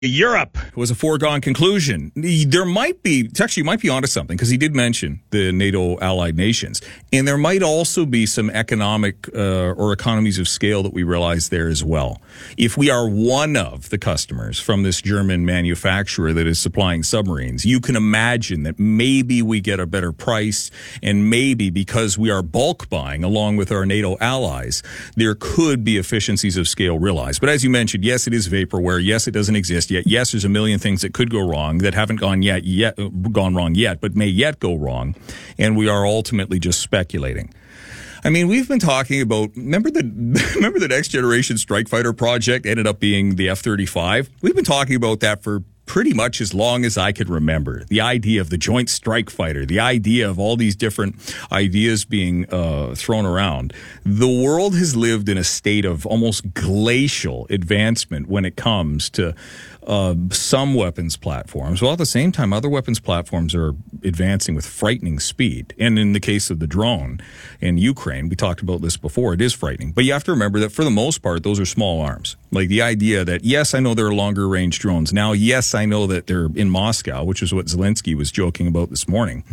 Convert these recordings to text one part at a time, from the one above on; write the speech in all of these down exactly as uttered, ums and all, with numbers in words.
Europe was a foregone conclusion. There might be, actually, you might be onto something because he did mention the NATO allied nations. And there might also be some economic uh, or economies of scale that we realize there as well. If we are one of the customers from this German manufacturer that is supplying submarines, you can imagine that maybe we get a better price, and maybe because we are bulk buying along with our NATO allies, there could be efficiencies of scale realized. But as you mentioned, yes, it is vaporware. Yes, it doesn't exist yet. Yes, there's a million things that could go wrong that haven't gone yet, yet gone wrong yet, but may yet go wrong. And we are ultimately just speculating. I mean, we've been talking about, remember the remember the Next Generation Strike Fighter project ended up being the F thirty-five? We've been talking about that for pretty much as long as I could remember. The idea of the Joint Strike Fighter, the idea of all these different ideas being uh, thrown around. The world has lived in a state of almost glacial advancement when it comes to uh, some weapons platforms. While at the same time, other weapons platforms are advancing with frightening speed. And in the case of the drone in Ukraine, we talked about this before, it is frightening. But you have to remember that for the most part, those are small arms. Like the idea that, yes, I know there are longer range drones. Now, yes, I know that they're in Moscow, which is what Zelensky was joking about this morning.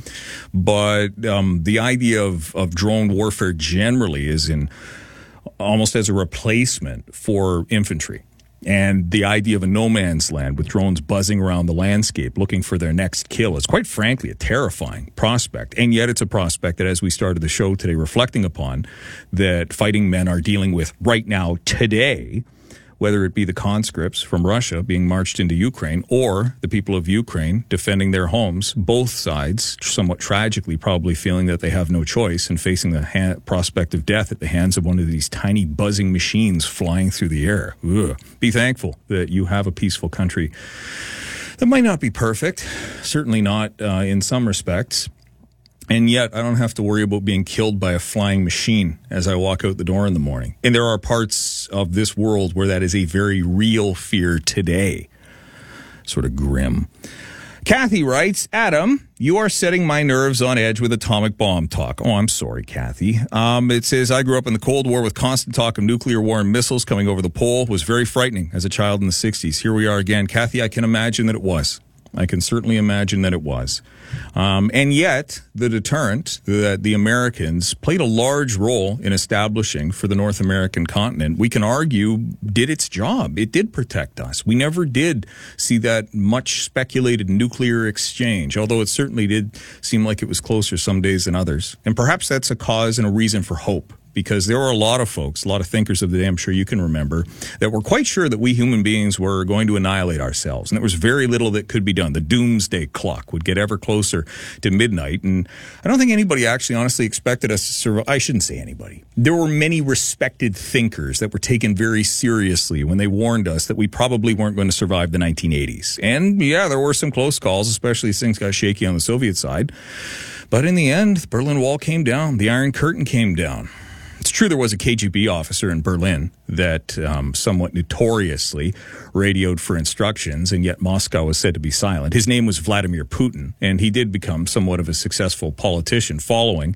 But um, the idea of, of drone warfare generally is in almost as a replacement for infantry. And the idea of a no man's land with drones buzzing around the landscape looking for their next kill is quite frankly a terrifying prospect. And yet it's a prospect that, as we started the show today reflecting upon, that fighting men are dealing with right now today, whether it be the conscripts from Russia being marched into Ukraine or the people of Ukraine defending their homes, both sides somewhat tragically probably feeling that they have no choice and facing the ha- prospect of death at the hands of one of these tiny buzzing machines flying through the air. Ugh. Be thankful that you have a peaceful country that might not be perfect, certainly not uh, in some respects. And yet, I don't have to worry about being killed by a flying machine as I walk out the door in the morning. And there are parts of this world where that is a very real fear today. Sort of grim. Kathy writes, Adam, you are setting my nerves on edge with atomic bomb talk. Oh, I'm sorry, Kathy. Um, it says, I grew up in the Cold War with constant talk of nuclear war and missiles coming over the pole. It was very frightening as a child in the sixties. Here we are again. Kathy, I can imagine that it was. I can certainly imagine that it was. Um, and yet, the deterrent that the Americans played a large role in establishing for the North American continent, we can argue, did its job. It did protect us. We never did see that much speculated nuclear exchange, although it certainly did seem like it was closer some days than others. And perhaps that's a cause and a reason for hope. Because there were a lot of folks, a lot of thinkers of the day, I'm sure you can remember, that were quite sure that we human beings were going to annihilate ourselves. And there was very little that could be done. The doomsday clock would get ever closer to midnight. And I don't think anybody actually honestly expected us to survive. I shouldn't say anybody. There were many respected thinkers that were taken very seriously when they warned us that we probably weren't going to survive the nineteen eighties. And yeah, there were some close calls, especially as things got shaky on the Soviet side. But in the end, the Berlin Wall came down. The Iron Curtain came down. It's true there was a K G B officer in Berlin that um, somewhat notoriously radioed for instructions, and yet Moscow was said to be silent. His name was Vladimir Putin, and he did become somewhat of a successful politician following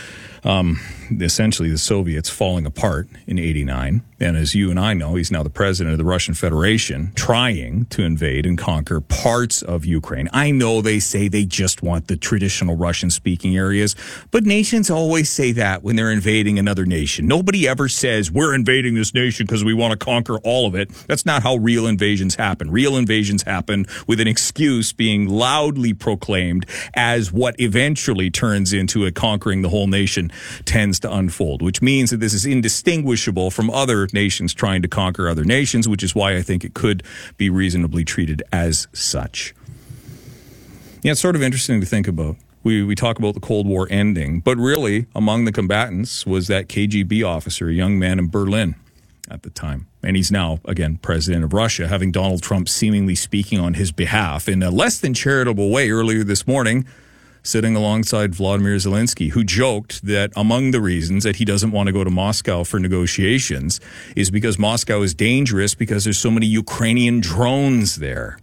um, essentially the Soviets falling apart in eighty-nine. And as you and I know, he's now the president of the Russian Federation, trying to invade and conquer parts of Ukraine. I know they say they just want the traditional Russian-speaking areas, but nations always say that when they're invading another nation. Nobody ever says, we're invading this nation because we want to conquer all of it. That's not how real invasions happen. Real invasions happen with an excuse being loudly proclaimed as what eventually turns into a conquering the whole nation tends to unfold, which means that this is indistinguishable from other nations trying to conquer other nations, which is why I think it could be reasonably treated as such. Yeah, it's sort of interesting to think about. We we talk about the Cold War ending, but really among the combatants was that K G B officer, a young man in Berlin at the time. And he's now, again, president of Russia, having Donald Trump seemingly speaking on his behalf in a less than charitable way earlier this morning, sitting alongside Vladimir Zelensky, who joked that among the reasons that he doesn't want to go to Moscow for negotiations is because Moscow is dangerous because there's so many Ukrainian drones there.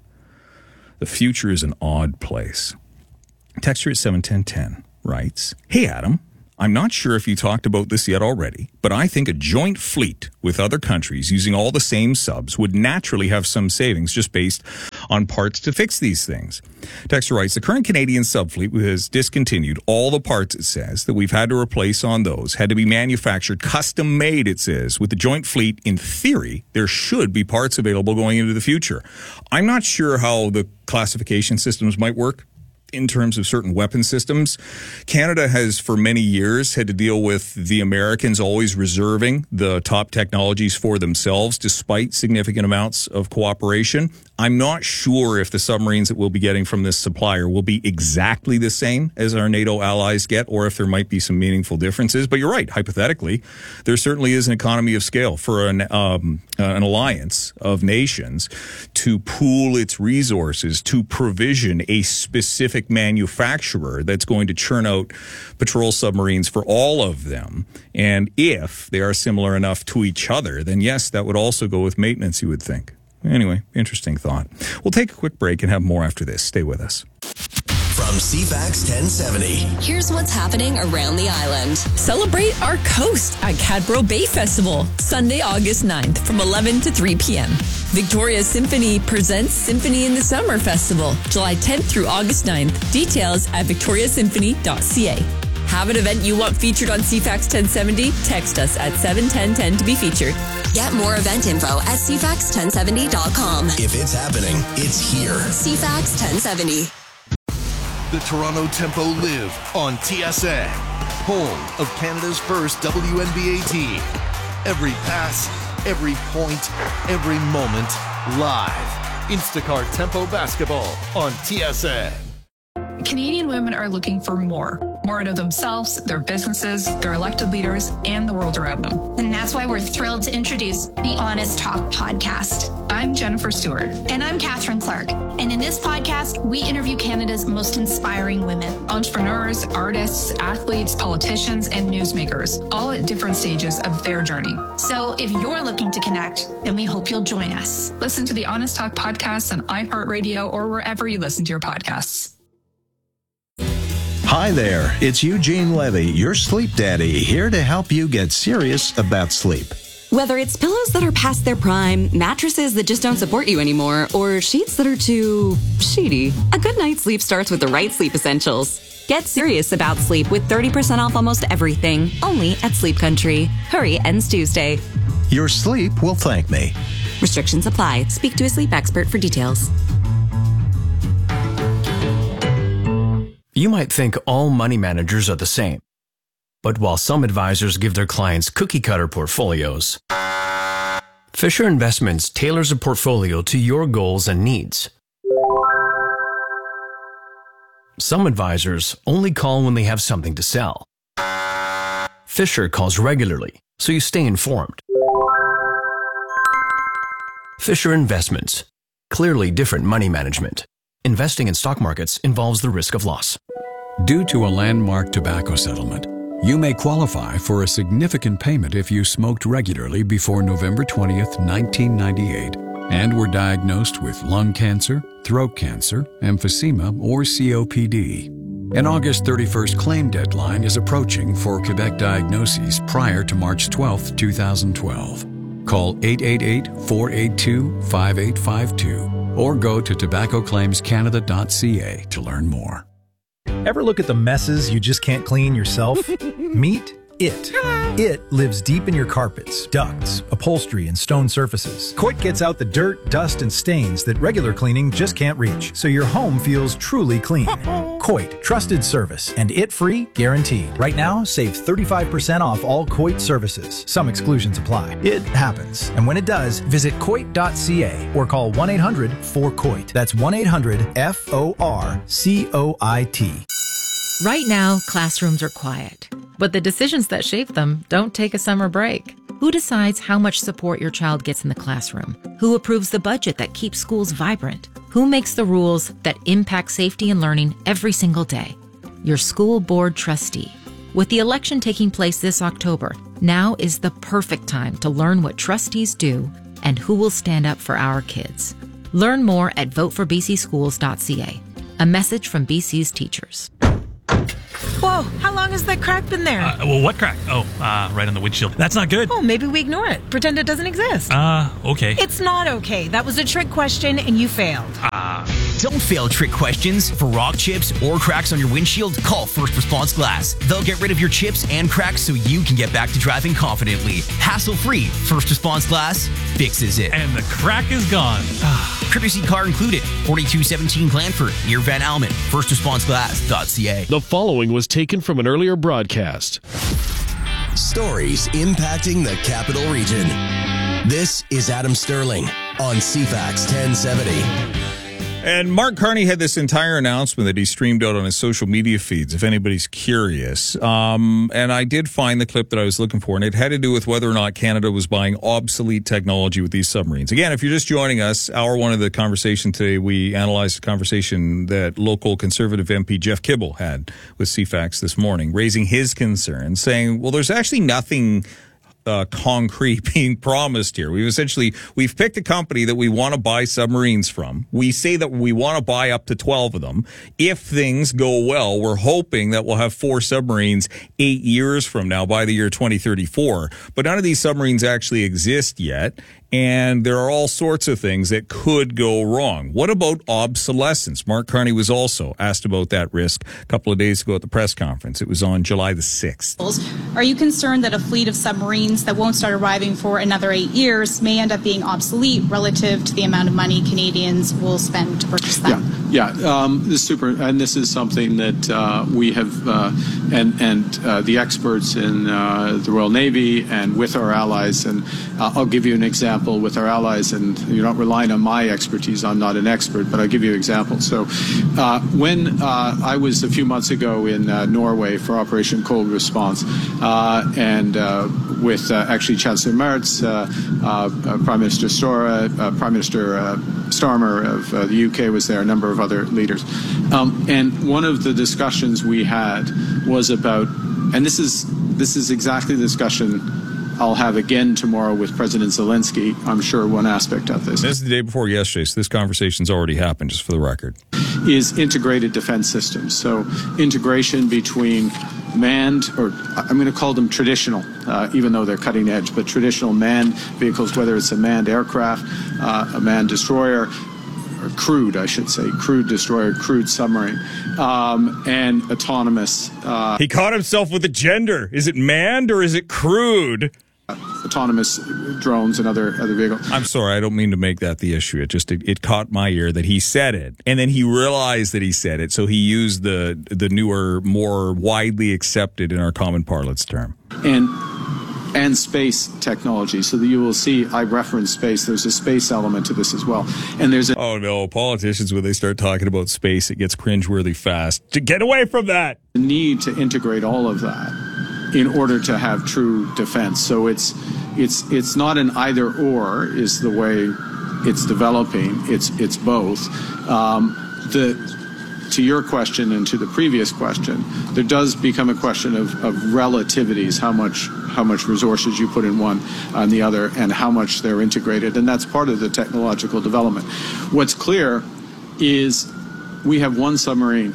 The future is an odd place. Texture at seven ten ten writes, Hey, Adam, I'm not sure if you talked about this yet already, but I think a joint fleet with other countries using all the same subs would naturally have some savings just based on parts to fix these things. Texter writes, the current Canadian subfleet has discontinued all the parts, it says, that we've had to replace on those, had to be manufactured, custom made, it says. With the joint fleet, in theory, there should be parts available going into the future. I'm not sure how the classification systems might work in terms of certain weapon systems. Canada has for many years had to deal with the Americans always reserving the top technologies for themselves despite significant amounts of cooperation. I'm not sure if the submarines that we'll be getting from this supplier will be exactly the same as our NATO allies get, or if there might be some meaningful differences. But you're right, hypothetically, there certainly is an economy of scale for an, um, uh, an alliance of nations to pool its resources to provision a specific manufacturer that's going to churn out patrol submarines for all of them. And if they are similar enough to each other, then yes, that would also go with maintenance, you would think. Anyway, interesting thought. We'll take a quick break and have more after this. Stay with us. From C FAX ten seventy. Here's what's happening around the island. Celebrate our coast at Cadboro Bay Festival, Sunday, August ninth from eleven to three p.m. Victoria Symphony presents Symphony in the Summer Festival, July tenth through August ninth. Details at victoria symphony dot c a. Have an event you want featured on C FAX ten seventy? Text us at seven one zero one zero to be featured. Get more event info at c fax ten seventy dot com. If it's happening, it's here. C FAX ten seventy. The Toronto Tempo live on T S N, home of Canada's first W N B A team. Every pass, every point, every moment, live. Instacart Tempo Basketball on T S N. Canadian women are looking for more. More out of themselves, their businesses, their elected leaders, and the world around them. And that's why we're thrilled to introduce the Honest Talk podcast. I'm Jennifer Stewart. And I'm Catherine Clark. And in this podcast, we interview Canada's most inspiring women. Entrepreneurs, artists, athletes, politicians, and newsmakers, all at different stages of their journey. So if you're looking to connect, then we hope you'll join us. Listen to the Honest Talk podcast on iHeartRadio or wherever you listen to your podcasts. Hi there, it's Eugene Levy, your sleep daddy, here to help you get serious about sleep. Whether it's pillows that are past their prime, mattresses that just don't support you anymore, or sheets that are too sheety, a good night's sleep starts with the right sleep essentials. Get serious about sleep with thirty percent off almost everything, only at Sleep Country. Hurry, ends Tuesday. Your sleep will thank me. Restrictions apply. Speak to a sleep expert for details. You might think all money managers are the same. But while some advisors give their clients cookie-cutter portfolios, Fisher Investments tailors a portfolio to your goals and needs. Some advisors only call when they have something to sell. Fisher calls regularly, so you stay informed. Fisher Investments. Clearly different money management. Investing in stock markets involves the risk of loss. Due to a landmark tobacco settlement, you may qualify for a significant payment if you smoked regularly before November twentieth, nineteen ninety-eight, and were diagnosed with lung cancer, throat cancer, emphysema, or C O P D. An August thirty-first claim deadline is approaching for Quebec diagnoses prior to March twelfth, twenty twelve. Call eight eight eight, four eight two, five eight five two or go to tobacco claims canada dot c a to learn more. Ever look at the messes you just can't clean yourself? Meet It. It lives deep in your carpets, ducts, upholstery, and stone surfaces. Coit gets out the dirt, dust, and stains that regular cleaning just can't reach, so your home feels truly clean. Coit, trusted service, and it-free guaranteed. Right now, save thirty-five percent off all Coit services. Some exclusions apply. It happens. And when it does, visit coit dot c a or call one eight hundred four coit. That's one eight hundred F O R C O I T. Right now, classrooms are quiet, but the decisions that shape them don't take a summer break. Who decides how much support your child gets in the classroom? Who approves the budget that keeps schools vibrant? Who makes the rules that impact safety and learning every single day? Your school board trustee. With the election taking place this October, now is the perfect time to learn what trustees do and who will stand up for our kids. Learn more at vote for b c schools dot c a. A message from B C's teachers. Whoa! Oh, how long has that crack been there? Uh, well, what crack? Oh, uh, right on the windshield. That's not good. Oh, maybe we ignore it. Pretend it doesn't exist. Uh, okay. It's not okay. That was a trick question, and you failed. Ah. Uh. Don't fail trick questions. For rock chips or cracks on your windshield, call First Response Glass. They'll get rid of your chips and cracks so you can get back to driving confidently. Hassle-free. First Response Glass fixes it. And the crack is gone. Courtesy car included. forty-two seventeen Glanford, near Van Almen. first response glass dot c a. The following was taken from an earlier broadcast. Stories impacting the Capital Region. This is Adam Sterling on C FAX ten seventy. And Mark Carney had this entire announcement that he streamed out on his social media feeds, if anybody's curious. Um, and I did find the clip that I was looking for, and it had to do with whether or not Canada was buying obsolete technology with these submarines. Again, if you're just joining us, hour one of the conversation today, we analyzed a conversation that local Conservative M P Jeff Kibble had with C FAX this morning, raising his concern, saying, well, there's actually nothing Uh, concrete being promised here. We've essentially, we've picked a company that we want to buy submarines from. We say that we want to buy up to twelve of them. If things go well, we're hoping that we'll have four submarines eight years from now by the year twenty thirty-four. But none of these submarines actually exist yet. And there are all sorts of things that could go wrong. What about obsolescence? Mark Carney was also asked about that risk a couple of days ago at the press conference. It was on July the sixth. Are you concerned that a fleet of submarines that won't start arriving for another eight years may end up being obsolete relative to the amount of money Canadians will spend to purchase them? Yeah, yeah. Um, this is super, and this is something that uh, we have, uh, and and uh, the experts in uh, the Royal Navy and with our allies, and uh, I'll give you an example. With our allies, and you're not relying on my expertise. I'm not an expert, but I'll give you an example. So uh, when uh, I was a few months ago in uh, Norway for Operation Cold Response, uh, and uh, with uh, actually Chancellor Merz, uh, uh, Prime Minister Stora, uh, Prime Minister uh, Starmer of uh, the U K was there, a number of other leaders. Um, and one of the discussions we had was about, and this is this is exactly the discussion I'll have again tomorrow with President Zelensky. I'm sure one aspect of this. This is the day before yesterday, so this conversation's already happened, just for the record. Is integrated defense systems. So integration between manned, or I'm going to call them traditional, uh, even though they're cutting edge, but traditional manned vehicles, whether it's a manned aircraft, uh, a manned destroyer, or crewed, I should say, crewed destroyer, crewed submarine, um, and autonomous. Uh, he caught himself with the gender. Is it manned or is it crewed? Autonomous drones and other other vehicles. I'm sorry, I don't mean to make that the issue. It just it, it caught my ear that he said it, and then he realized that he said it, so he used the the newer, more widely accepted in our common parlance term. And and space technology. So that you will see, I reference space. There's a space element to this as well. And there's a oh no, politicians, when they start talking about space, it gets cringeworthy fast. To get away from that. The need to integrate all of that in order to have true defense. So it's it's it's not an either or is the way it's developing. It's it's both. Um, the to your question and to the previous question, there does become a question of, of relativities, how much how much resources you put in one on the other, and how much they're integrated, and that's part of the technological development. What's clear is we have one submarine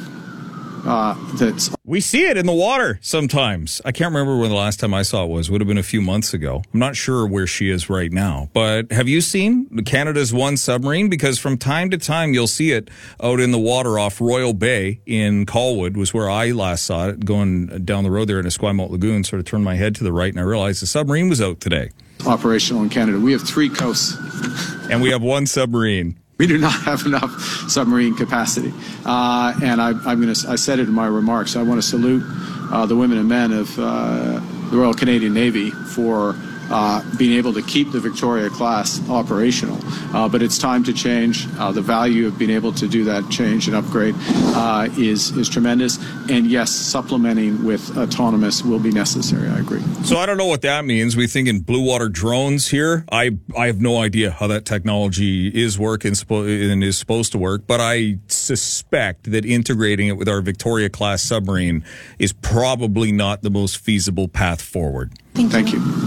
uh, that's... We see it in the water sometimes. I can't remember when the last time I saw it was. It would have been a few months ago. I'm not sure where she is right now. But have you seen Canada's one submarine? Because from time to time, you'll see it out in the water off Royal Bay in Colwood, was where I last saw it, going down the road there in Esquimalt Lagoon. Sort of turned my head to the right, and I realized the submarine was out today. Operational in Canada. We have three coasts. And we have one submarine. We do not have enough submarine capacity, uh, and I, I'm going to. I said it in my remarks. I want to salute uh, the women and men of uh, the Royal Canadian Navy for uh, being able to keep the Victoria class operational. Uh, but it's time to change. Uh, the value of being able to do that change and upgrade uh, is is tremendous. And yes, supplementing with autonomous will be necessary. I agree. So I don't know what that means. We think in blue water drones here. I I have no idea how that technology is working and is supposed to work, but I suspect that integrating it with our Victoria class submarine is probably not the most feasible path forward. Thank you. Thank you.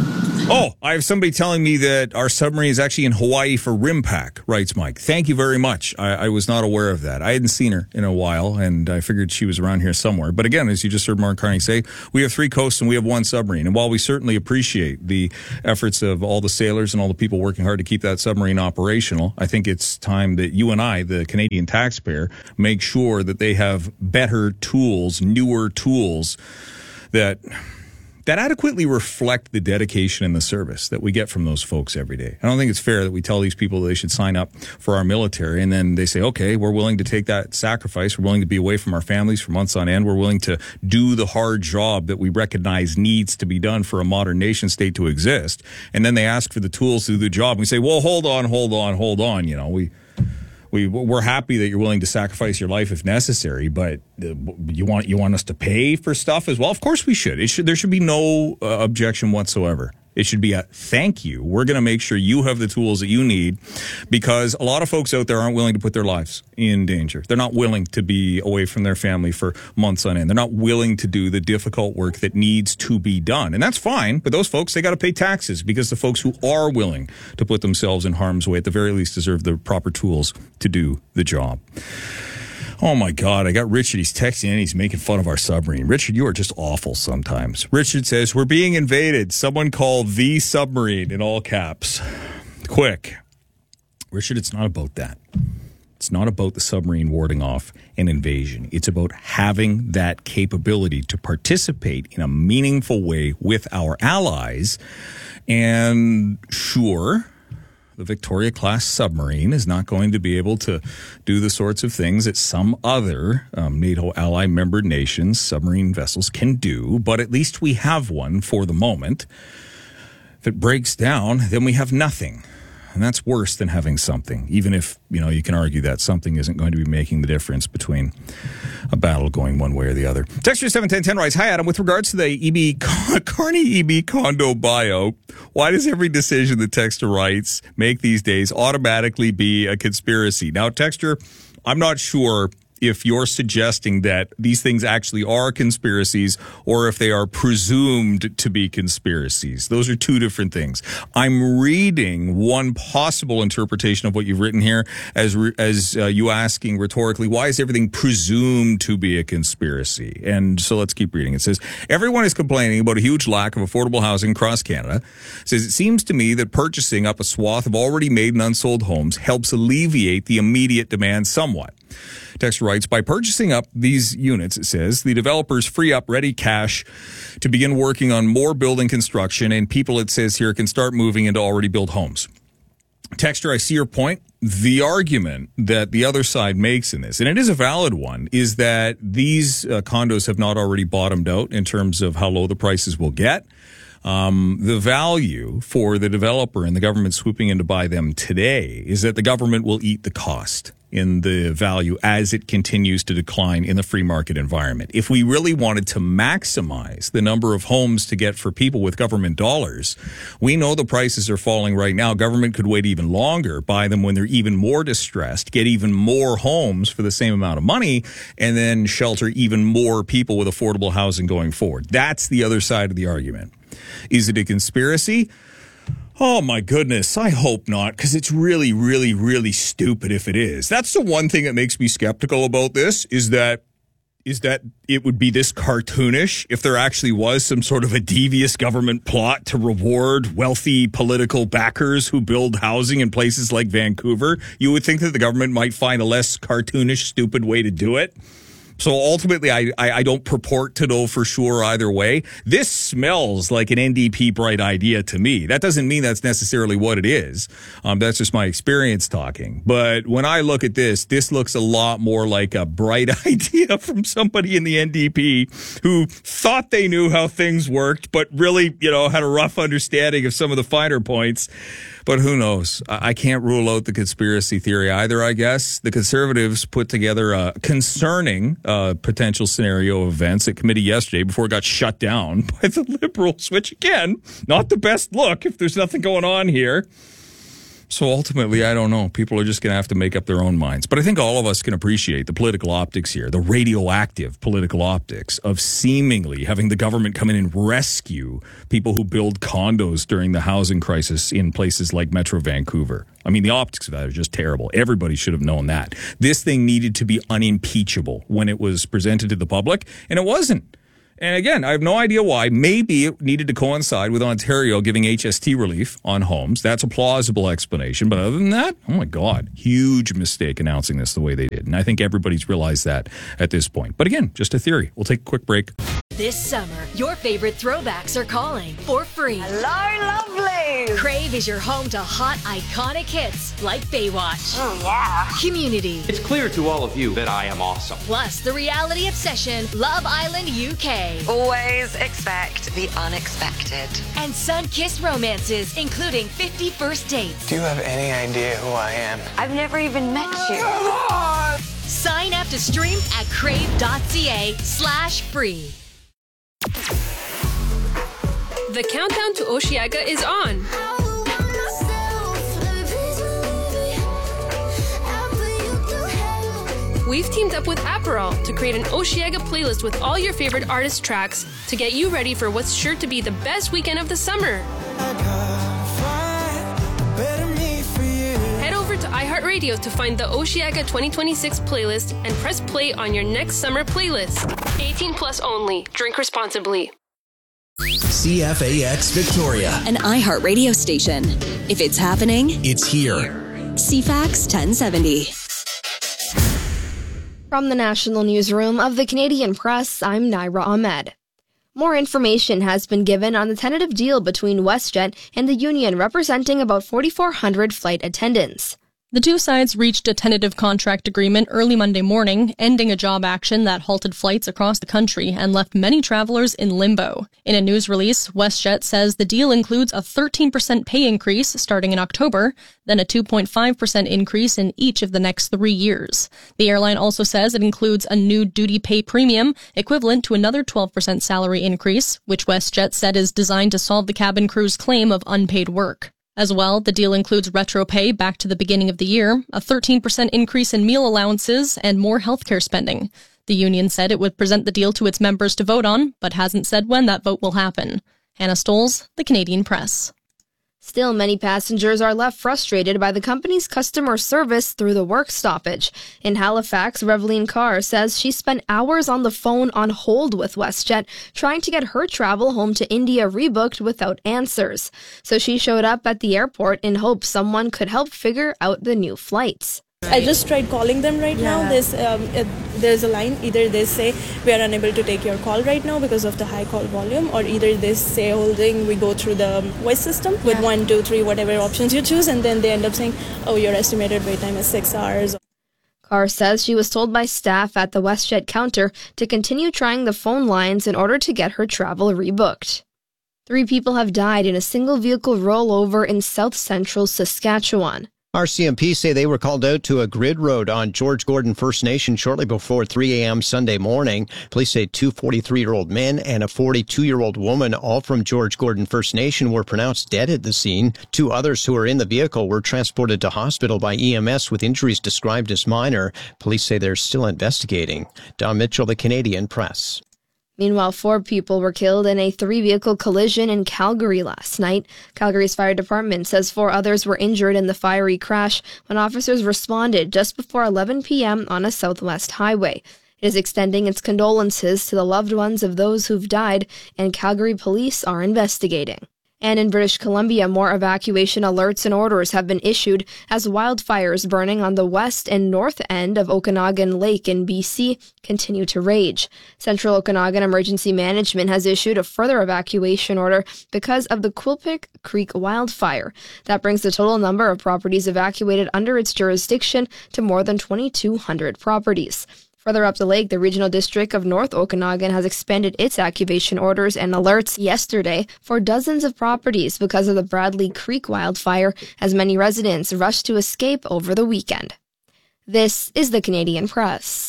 Oh, I have somebody telling me that our submarine is actually in Hawaii for RIMPAC, writes Mike. Thank you very much. I, I was not aware of that. I hadn't seen her in a while, and I figured she was around here somewhere. But again, as you just heard Mark Carney say, we have three coasts and we have one submarine. And while we certainly appreciate the efforts of all the sailors and all the people working hard to keep that submarine operational, I think it's time that you and I, the Canadian taxpayer, make sure that they have better tools, newer tools that... that adequately reflect the dedication and the service that we get from those folks every day. I don't think it's fair that we tell these people they should sign up for our military and then they say, okay, we're willing to take that sacrifice. We're willing to be away from our families for months on end. We're willing to do the hard job that we recognize needs to be done for a modern nation state to exist. And then they ask for the tools to do the job. And we say, well, hold on, hold on, hold on. You know, we... We, we're happy that you're willing to sacrifice your life if necessary, but uh, you want you want us to pay for stuff as well? Of course we should. It should there should be no uh, objection whatsoever. It should be a thank you. We're going to make sure you have the tools that you need, because a lot of folks out there aren't willing to put their lives in danger. They're not willing to be away from their family for months on end. They're not willing to do the difficult work that needs to be done. And that's fine, but those folks, they got to pay taxes, because the folks who are willing to put themselves in harm's way at the very least deserve the proper tools to do the job. Oh, my God. I got Richard. He's texting and he's making fun of our submarine. Richard, you are just awful sometimes. Richard says, we're being invaded. Someone call the submarine in all caps. Quick. Richard, it's not about that. It's not about the submarine warding off an invasion. It's about having that capability to participate in a meaningful way with our allies. And sure, the Victoria-class submarine is not going to be able to do the sorts of things that some other um, NATO ally member nations' submarine vessels can do, but at least we have one for the moment. If it breaks down, then we have nothing. And that's worse than having something, even if, you know, you can argue that something isn't going to be making the difference between a battle going one way or the other. Texture seven ten ten writes, hi, Adam. With regards to the E B Carney E B condo buyout, why does every decision the Texture writes make these days automatically be a conspiracy? Now, Texture, I'm not sure if you're suggesting that these things actually are conspiracies or if they are presumed to be conspiracies. Those are two different things. I'm reading one possible interpretation of what you've written here as as uh, you asking rhetorically, why is everything presumed to be a conspiracy? And so let's keep reading. It says, everyone is complaining about a huge lack of affordable housing across Canada. It says, it seems to me that purchasing up a swath of already made and unsold homes helps alleviate the immediate demand somewhat. Texture writes, by purchasing up these units, it says, the developers free up ready cash to begin working on more building construction, and people, it says here, can start moving into already built homes. Texture, I see your point. The argument that the other side makes in this, and it is a valid one, is that these uh, condos have not already bottomed out in terms of how low the prices will get. Um, the value for the developer and the government swooping in to buy them today is that the government will eat the cost in the value as it continues to decline in the free market environment. If we really wanted to maximize the number of homes to get for people with government dollars, we know the prices are falling right now. Government could wait even longer, buy them when they're even more distressed, get even more homes for the same amount of money, and then shelter even more people with affordable housing going forward. That's the other side of the argument. Is it a conspiracy? Oh, my goodness. I hope not, because it's really, really, really stupid if it is. That's the one thing that makes me skeptical about this, is that is that it would be this cartoonish if there actually was some sort of a devious government plot to reward wealthy political backers who build housing in places like Vancouver. You would think that the government might find a less cartoonish, stupid way to do it. So ultimately, I, I, I don't purport to know for sure either way. This smells like an N D P bright idea to me. That doesn't mean that's necessarily what it is. Um, that's just my experience talking. But when I look at this, this looks a lot more like a bright idea from somebody in the N D P who thought they knew how things worked, but really, you know, had a rough understanding of some of the finer points. But who knows? I can't rule out the conspiracy theory either, I guess. The Conservatives put together a concerning uh, potential scenario of events at committee yesterday before it got shut down by the Liberals, which, again, not the best look if there's nothing going on here. So ultimately, I don't know. People are just going to have to make up their own minds. But I think all of us can appreciate the political optics here, the radioactive political optics of seemingly having the government come in and rescue people who build condos during the housing crisis in places like Metro Vancouver. I mean, the optics of that are just terrible. Everybody should have known that. This thing needed to be unimpeachable when it was presented to the public, and it wasn't. And again, I have no idea why. Maybe it needed to coincide with Ontario giving H S T relief on homes. That's a plausible explanation. But other than that, oh my God, huge mistake announcing this the way they did. And I think everybody's realized that at this point. But again, just a theory. We'll take a quick break. This summer, your favorite throwbacks are calling for free. Hello, lovely! Crave is your home to hot, iconic hits like Baywatch. Oh, yeah. Community. It's clear to all of you that I am awesome. Plus, the reality obsession, Love Island U K. Always expect the unexpected. And sun-kissed romances, including fifty First Dates. Do you have any idea who I am? I've never even met you. Come on! Sign up to stream at crave.ca slash free. The countdown to Osheaga is on. We've teamed up with Aperol to create an Osheaga playlist with all your favorite artist tracks to get you ready for what's sure to be the best weekend of the summer. Head over to iHeartRadio to find the Osheaga twenty twenty-six playlist and press play on your next summer playlist. eighteen plus only. Drink responsibly. C F A X Victoria. An iHeart radio station. If it's happening, it's here. C FAX ten seventy. From the National Newsroom of the Canadian Press, I'm Naira Ahmed. More information has been given on the tentative deal between WestJet and the union representing about forty-four hundred flight attendants. The two sides reached a tentative contract agreement early Monday morning, ending a job action that halted flights across the country and left many travelers in limbo. In a news release, WestJet says the deal includes a thirteen percent pay increase starting in October, then a two point five percent increase in each of the next three years. The airline also says it includes a new duty pay premium, equivalent to another twelve percent salary increase, which WestJet said is designed to solve the cabin crew's claim of unpaid work. As well, the deal includes retro pay back to the beginning of the year, a thirteen percent increase in meal allowances, and more healthcare spending. The union said it would present the deal to its members to vote on, but hasn't said when that vote will happen. Hannah Stoles, The Canadian Press. Still, many passengers are left frustrated by the company's customer service through the work stoppage. In Halifax, Reveline Carr says she spent hours on the phone on hold with WestJet, trying to get her travel home to India rebooked without answers. So she showed up at the airport in hopes someone could help figure out the new flights. I just tried calling them right yeah. now. There's, um, it, there's a line, either they say we are unable to take your call right now because of the high call volume, or either they say holding, we go through the voice system with yeah. one, two, three, whatever options you choose, and then they end up saying, oh, your estimated wait time is six hours. Carr says she was told by staff at the WestJet counter to continue trying the phone lines in order to get her travel rebooked. Three people have died in a single vehicle rollover in south central Saskatchewan. R C M P say they were called out to a grid road on George Gordon First Nation shortly before three a.m. Sunday morning. Police say two forty-three-year-old men and a forty-two-year-old woman, all from George Gordon First Nation, were pronounced dead at the scene. Two others who were in the vehicle were transported to hospital by E M S with injuries described as minor. Police say they're still investigating. Don Mitchell, The Canadian Press. Meanwhile, four people were killed in a three-vehicle collision in Calgary last night. Calgary's fire department says four others were injured in the fiery crash when officers responded just before eleven p.m. on a southwest highway. It is extending its condolences to the loved ones of those who've died, and Calgary police are investigating. And in British Columbia, more evacuation alerts and orders have been issued as wildfires burning on the west and north end of Okanagan Lake in B C continue to rage. Central Okanagan Emergency Management has issued a further evacuation order because of the Quilpic Creek wildfire. That brings the total number of properties evacuated under its jurisdiction to more than twenty-two hundred properties. Further up the lake, the Regional District of North Okanagan has expanded its evacuation orders and alerts yesterday for dozens of properties because of the Bradley Creek wildfire, as many residents rushed to escape over the weekend. This is the Canadian Press.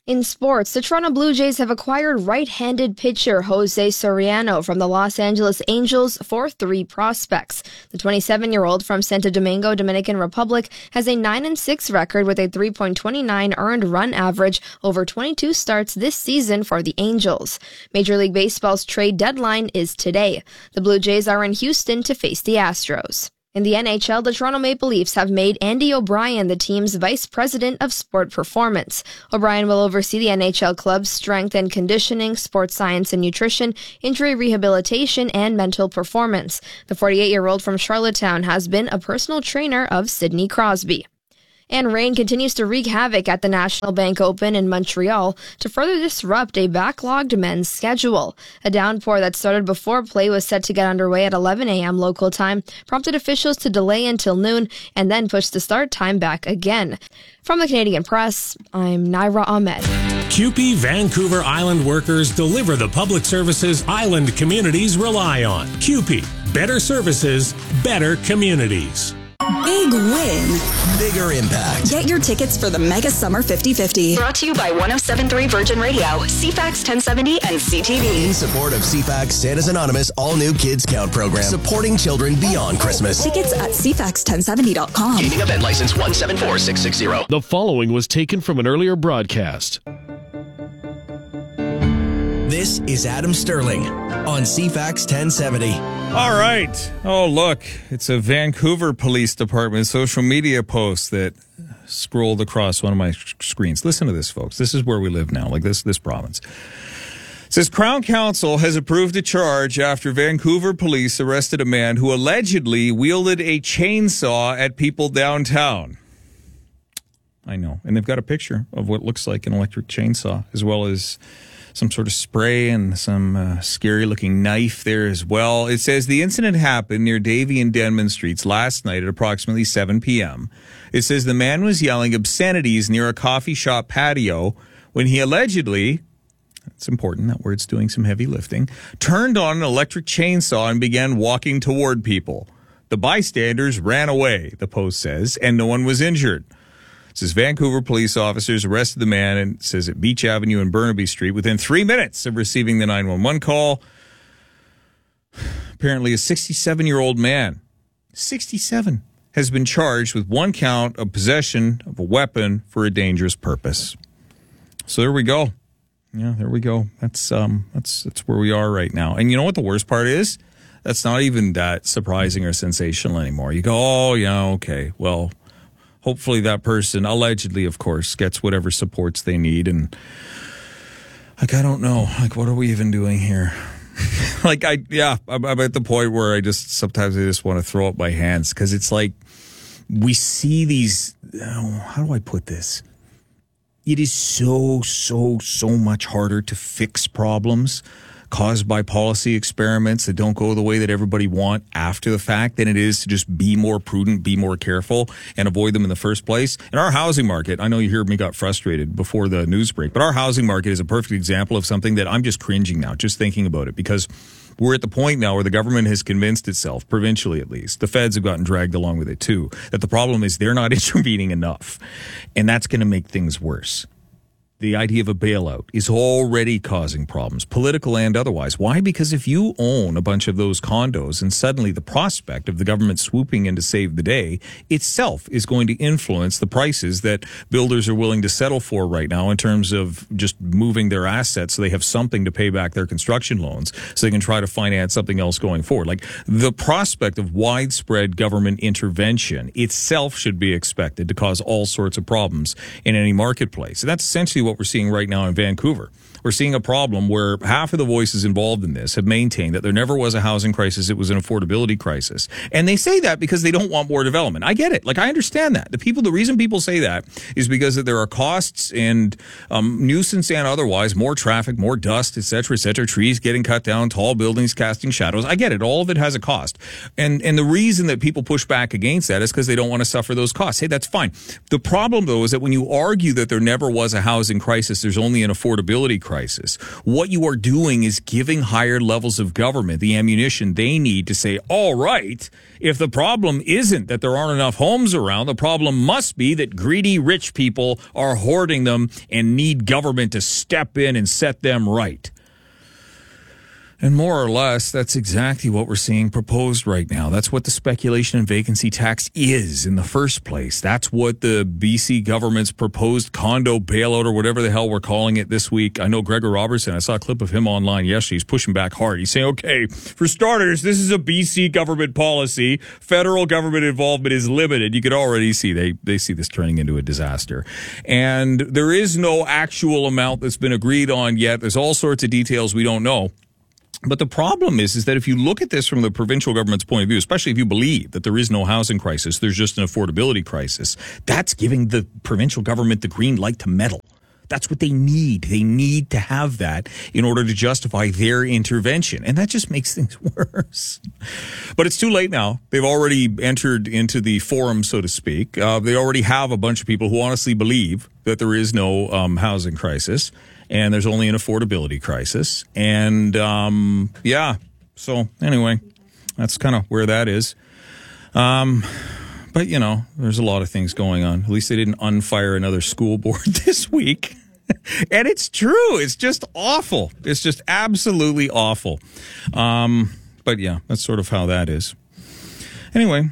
In sports, the Toronto Blue Jays have acquired right-handed pitcher Jose Soriano from the Los Angeles Angels for three prospects. The twenty-seven-year-old from Santo Domingo, Dominican Republic, has a nine and six record with a three point two nine earned run average over twenty-two starts this season for the Angels. Major League Baseball's trade deadline is today. The Blue Jays are in Houston to face the Astros. In the N H L, the Toronto Maple Leafs have made Andy O'Brien the team's vice president of sport performance. O'Brien will oversee the N H L club's strength and conditioning, sports science and nutrition, injury rehabilitation, and mental performance. The forty-eight-year-old from Charlottetown has been a personal trainer of Sidney Crosby. And rain continues to wreak havoc at the National Bank Open in Montreal to further disrupt a backlogged men's schedule. A downpour that started before play was set to get underway at eleven a.m. local time, prompted officials to delay until noon, and then pushed the start time back again. From the Canadian Press, I'm Naira Ahmed. C U P E Vancouver Island workers deliver the public services island communities rely on. C U P E, better services, better communities. Big win. Bigger impact. Get your tickets for the Mega Summer fifty fifty. Brought to you by one oh seven point three Virgin Radio, C FAX ten seventy, and C T V. In support of C FAX Santa's Anonymous all-new Kids Count program, supporting children beyond Christmas. Tickets at C FAX ten seventy dot com. Gaming event license one seven four six six zero. The following was taken from an earlier broadcast. This is Adam Sterling on C FAX ten seventy. All right. Oh, look, it's a Vancouver Police Department social media post that scrolled across one of my sh- screens. Listen to this, folks. This is where we live now, like this, this province. It says Crown Council has approved a charge after Vancouver police arrested a man who allegedly wielded a chainsaw at people downtown. I know. And they've got a picture of what looks like an electric chainsaw, as well as some sort of spray and some uh, scary-looking knife there as well. It says the incident happened near Davie and Denman Streets last night at approximately seven p.m. It says the man was yelling obscenities near a coffee shop patio when he allegedly, it's important, that word's doing some heavy lifting, turned on an electric chainsaw and began walking toward people. The bystanders ran away, the post says, and no one was injured. It says Vancouver police officers arrested the man, and it says at Beach Avenue and Burnaby Street within three minutes of receiving the nine one one call. Apparently a sixty-seven-year-old man, sixty-seven, has been charged with one count of possession of a weapon for a dangerous purpose. So there we go. Yeah, there we go. That's um, that's that's where we are right now. And you know what the worst part is? That's not even that surprising or sensational anymore. You go, oh, yeah, okay, well, hopefully that person, allegedly, of course, gets whatever supports they need. And, like, I don't know. Like, what are we even doing here? like, I, yeah, I'm, I'm at the point where I just, sometimes I just want to throw up my hands. Because it's like, we see these, oh, how do I put this? It is so, so, so much harder to fix problems caused by policy experiments that don't go the way that everybody want after the fact than it is to just be more prudent, be more careful, and avoid them in the first place. And our housing market, I know you hear me got frustrated before the news break, but our housing market is a perfect example of something that I'm just cringing now, just thinking about it, because we're at the point now where the government has convinced itself, provincially at least, the feds have gotten dragged along with it too, that the problem is they're not intervening enough. And that's going to make things worse. The idea of a bailout is already causing problems, political and otherwise. Why? Because if you own a bunch of those condos and suddenly the prospect of the government swooping in to save the day itself is going to influence the prices that builders are willing to settle for right now in terms of just moving their assets so they have something to pay back their construction loans so they can try to finance something else going forward. Like, the prospect of widespread government intervention itself should be expected to cause all sorts of problems in any marketplace. And that's essentially what what we're seeing right now in Vancouver. We're seeing a problem where half of the voices involved in this have maintained that there never was a housing crisis, it was an affordability crisis. And they say that because they don't want more development. I get it. Like, I understand that. The people, the reason people say that is because that there are costs and um, nuisance and otherwise, more traffic, more dust, et cetera, et cetera, trees getting cut down, tall buildings casting shadows. I get it. All of it has a cost. And, and the reason that people push back against that is because they don't want to suffer those costs. Hey, that's fine. The problem, though, is that when you argue that there never was a housing crisis, there's only an affordability crisis, crisis. What you are doing is giving higher levels of government the ammunition they need to say, all right, if the problem isn't that there aren't enough homes around, the problem must be that greedy rich people are hoarding them and need government to step in and set them right. And more or less, that's exactly what we're seeing proposed right now. That's what the speculation and vacancy tax is in the first place. That's what the B C government's proposed condo bailout, or whatever the hell we're calling it this week. I know Gregor Robertson, I saw a clip of him online yesterday. He's pushing back hard. He's saying, okay, for starters, this is a B C government policy. Federal government involvement is limited. You could already see they, they see this turning into a disaster. And there is no actual amount that's been agreed on yet. There's all sorts of details we don't know. But the problem is, is that if you look at this from the provincial government's point of view, especially if you believe that there is no housing crisis, there's just an affordability crisis, that's giving the provincial government the green light to meddle. That's what they need. They need to have that in order to justify their intervention. And that just makes things worse. But it's too late now. They've already entered into the forum, so to speak. Uh, they already have a bunch of people who honestly believe that there is no um, housing crisis. And there's only an affordability crisis. And, um, yeah, so anyway, that's kind of where that is. Um, but, you know, there's a lot of things going on. At least they didn't unfire another school board this week. And it's true. It's just awful. It's just absolutely awful. Um, but, yeah, that's sort of how that is. Anyway,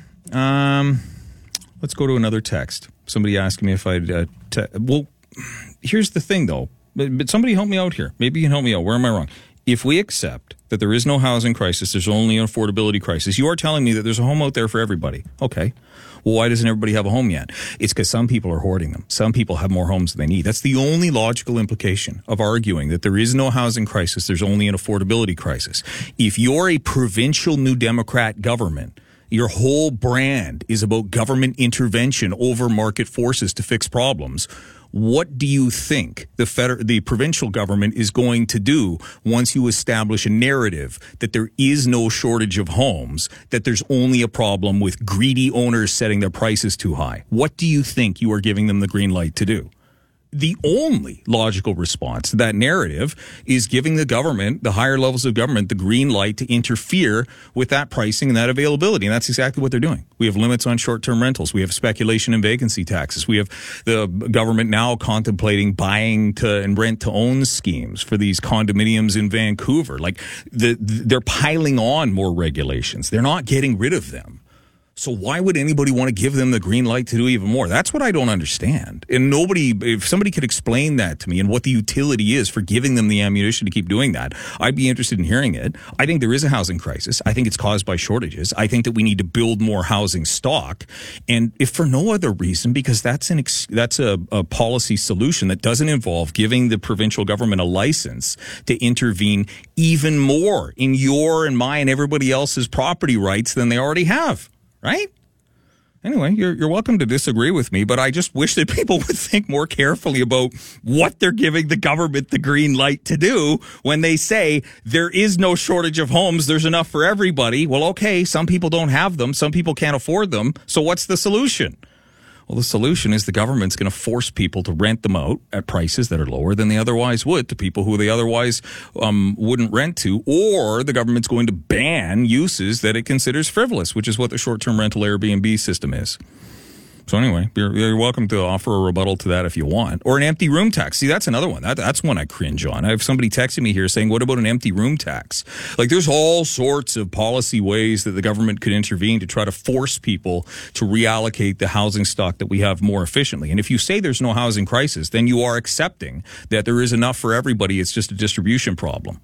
um, let's go to another text. Somebody asking me if I'd, uh, te- well, here's the thing, though. But somebody help me out here. Maybe you can help me out. Where am I wrong? If we accept that there is no housing crisis, there's only an affordability crisis, you are telling me that there's a home out there for everybody. Okay. Well, why doesn't everybody have a home yet? It's because some people are hoarding them. Some people have more homes than they need. That's the only logical implication of arguing that there is no housing crisis, there's only an affordability crisis. If you're a provincial New Democrat government, your whole brand is about government intervention over market forces to fix problems. What do you think the federal, the provincial government is going to do once you establish a narrative that there is no shortage of homes, that there's only a problem with greedy owners setting their prices too high? What do you think you are giving them the green light to do? The only logical response to that narrative is giving the government, the higher levels of government, the green light to interfere with that pricing and that availability. And that's exactly what they're doing. We have limits on short-term rentals. We have speculation and vacancy taxes. We have the government now contemplating buying to and rent to own schemes for these condominiums in Vancouver. Like the, they're piling on more regulations. They're not getting rid of them. So why would anybody want to give them the green light to do even more? That's what I don't understand. And nobody, if somebody could explain that to me and what the utility is for giving them the ammunition to keep doing that, I'd be interested in hearing it. I think there is a housing crisis. I think it's caused by shortages. I think that we need to build more housing stock. And if for no other reason, because that's an ex- that's a, a policy solution that doesn't involve giving the provincial government a license to intervene even more in your and my and everybody else's property rights than they already have. Right? Anyway, you're you're welcome to disagree with me, but I just wish that people would think more carefully about what they're giving the government the green light to do when they say there is no shortage of homes, there's enough for everybody. Well, okay, some people don't have them, some people can't afford them, so what's the solution? Well, the solution is the government's going to force people to rent them out at prices that are lower than they otherwise would to people who they otherwise um, wouldn't rent to, or the government's going to ban uses that it considers frivolous, which is what the short-term rental Airbnb system is. So anyway, you're, you're welcome to offer a rebuttal to that if you want. Or an empty room tax. See, that's another one. That, that's one I cringe on. I have somebody texting me here saying, what about an empty room tax? Like, there's all sorts of policy ways that the government could intervene to try to force people to reallocate the housing stock that we have more efficiently. And if you say there's no housing crisis, then you are accepting that there is enough for everybody. It's just a distribution problem.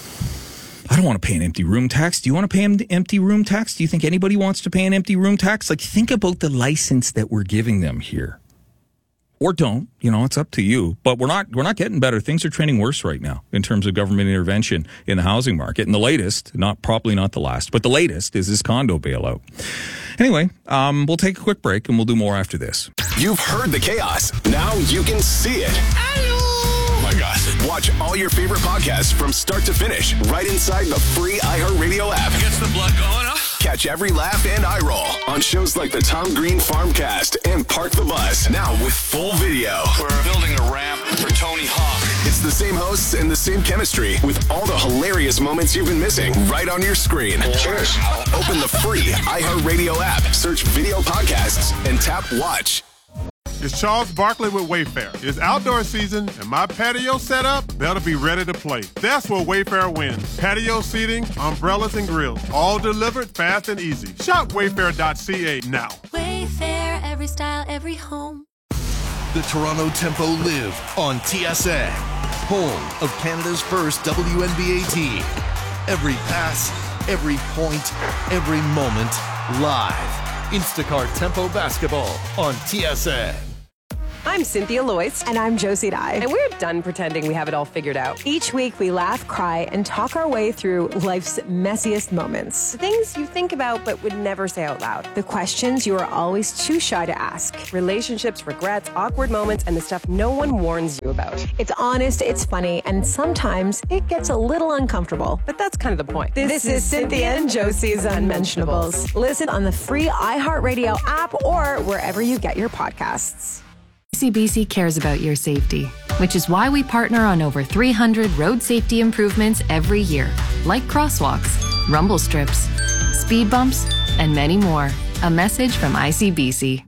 I don't want to pay an empty room tax. Do you want to pay an empty room tax? Do you think anybody wants to pay an empty room tax? Like, think about the license that we're giving them here. Or don't, you know, it's up to you. But we're not, we're not getting better. Things are trending worse right now in terms of government intervention in the housing market. And the latest, not probably not the last, but the latest is this condo bailout. Anyway, um, we'll take a quick break and we'll do more after this. You've heard the chaos. Now you can see it. Oh my God. Watch all your favorite podcasts from start to finish right inside the free iHeartRadio app. Gets the blood going, huh? Catch every laugh and eye roll on shows like the Tom Green Farmcast and Park the Bus. Now with full video. We're building a ramp for Tony Hawk. It's the the same hosts and the same chemistry with all the hilarious moments you've been missing right on your screen. Cheers. Open the free iHeartRadio app, search video podcasts, and tap watch. It's Charles Barkley with Wayfair. It's outdoor season, and my patio setup better be ready to play. That's where Wayfair wins. Patio seating, umbrellas, and grills, all delivered fast and easy. Shop wayfair dot c a now. Wayfair, every style, every home. The Toronto Tempo live on T S N, home of Canada's first W N B A team. Every pass, every point, every moment, live. Instacart Tempo Basketball on T S N. I'm Cynthia Loyce. And I'm Josie Dye. And we're done pretending we have it all figured out. Each week we laugh, cry, and talk our way through life's messiest moments. The things you think about but would never say out loud. The questions you are always too shy to ask. Relationships, regrets, awkward moments, and the stuff no one warns you about. It's honest, it's funny, and sometimes it gets a little uncomfortable. But that's kind of the point. This, this is Cynthia and Josie's Unmentionables. Listen on the free iHeartRadio app or wherever you get your podcasts. I C B C cares about your safety, which is why we partner on over three hundred road safety improvements every year, like crosswalks, rumble strips, speed bumps, and many more. A message from I C B C.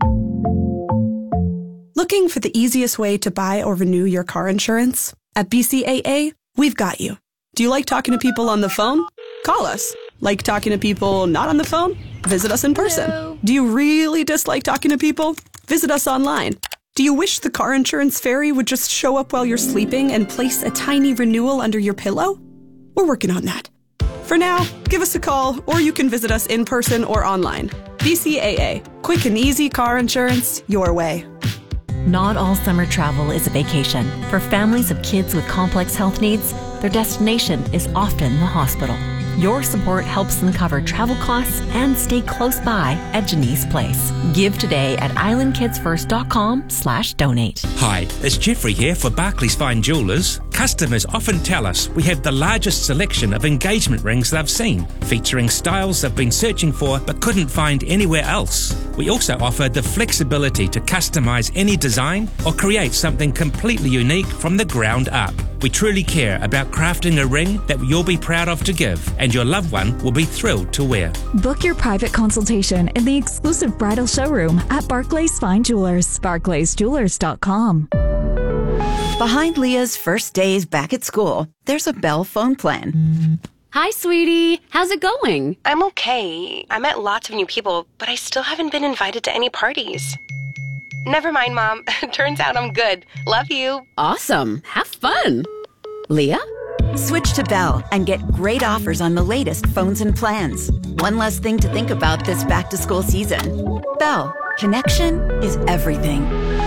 Looking for the easiest way to buy or renew your car insurance? At B C A A, we've got you. Do you like talking to people on the phone? Call us. Like talking to people not on the phone? Visit us in person. Hello. Do you really dislike talking to people? Visit us online. Do you wish the car insurance fairy would just show up while you're sleeping and place a tiny renewal under your pillow? We're working on that. For now, give us a call, or you can visit us in person or online. B C A A. Quick and easy car insurance your way. Not all summer travel is a vacation. For families of kids with complex health needs, their destination is often the hospital. Your support helps them cover travel costs and stay close by at Janice Place. Give today at islandkidsfirst.com slash donate. Hi, it's Jeffrey here for Barclays Fine Jewelers. Customers often tell us we have the largest selection of engagement rings they've seen, featuring styles they've been searching for but couldn't find anywhere else. We also offer the flexibility to customize any design or create something completely unique from the ground up. We truly care about crafting a ring that you'll be proud of to give, and your loved one will be thrilled to wear. Book your private consultation in the exclusive bridal showroom at Barclays Fine Jewelers, barclays jewelers dot com. Behind Leah's first days back at school, there's a Bell phone plan. Hi, sweetie. How's it going? I'm okay. I met lots of new people, but I still haven't been invited to any parties. Never mind, Mom. Turns out I'm good. Love you. Awesome. Have fun. Leah? Switch to Bell and get great offers on the latest phones and plans. One less thing to think about this back-to-school season. Bell. Connection is everything.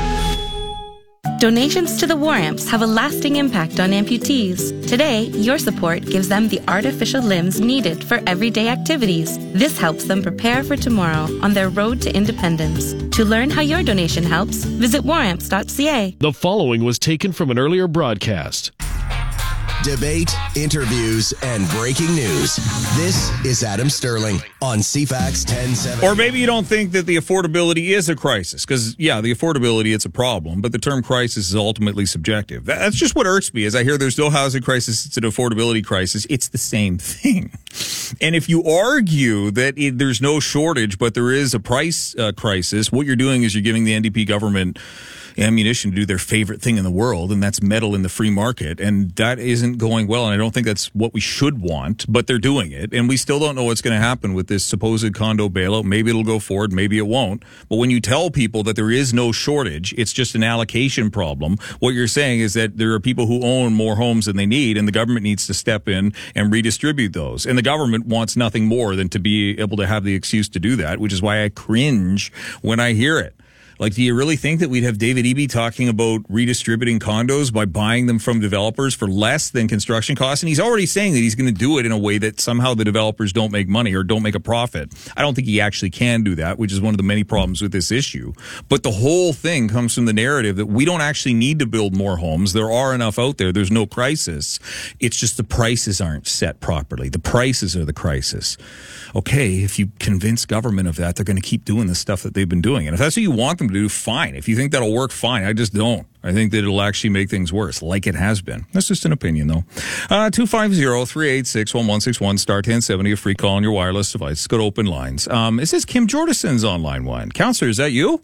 Donations to the War Amps have a lasting impact on amputees. Today, your support gives them the artificial limbs needed for everyday activities. This helps them prepare for tomorrow on their road to independence. To learn how your donation helps, visit war amps dot c a. The following was taken from an earlier broadcast. Debate, interviews, and breaking news. This is Adam Sterling on C FAX ten seventy. Or maybe you don't think that the affordability is a crisis, because, yeah, the affordability, it's a problem, but the term crisis is ultimately subjective. That's just what irks me, as I hear there's no housing crisis, it's an affordability crisis. It's the same thing. And if you argue that it, there's no shortage, but there is a price uh, crisis, what you're doing is you're giving the N D P government ammunition to do their favorite thing in the world, and that's meddle in the free market. And that isn't going well, and I don't think that's what we should want, but they're doing it. And we still don't know what's going to happen with this supposed condo bailout. Maybe it'll go forward, maybe it won't. But when you tell people that there is no shortage, it's just an allocation problem, what you're saying is that there are people who own more homes than they need, and the government needs to step in and redistribute those. And the government wants nothing more than to be able to have the excuse to do that, which is why I cringe when I hear it. Like, do you really think that we'd have David Eby talking about redistributing condos by buying them from developers for less than construction costs? And he's already saying that he's going to do it in a way that somehow the developers don't make money or don't make a profit. I don't think he actually can do that, which is one of the many problems with this issue. But the whole thing comes from the narrative that we don't actually need to build more homes. There are enough out there. There's no crisis. It's just the prices aren't set properly. The prices are the crisis. Okay, if you convince government of that, they're going to keep doing the stuff that they've been doing. And if that's what you want them them to do, fine. If you think that'll work, fine. I just don't. I think that it'll actually make things worse, like it has been. That's just an opinion, though. Uh, two five zero, three eight six, one one six one, star ten seventy, a free call on your wireless device. Let's go to open lines. Um, it says Kim Jordison's on line one. Counselor, is that you?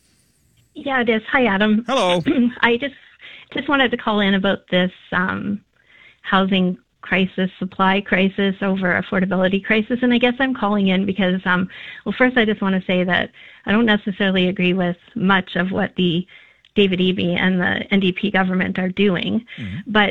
Yeah, it is. Hi, Adam. Hello. I just just wanted to call in about this um, housing crisis, supply crisis over affordability crisis. And I guess I'm calling in because, um, well, first I just want to say that I don't necessarily agree with much of what the David Eby and the N D P government are doing. Mm-hmm. But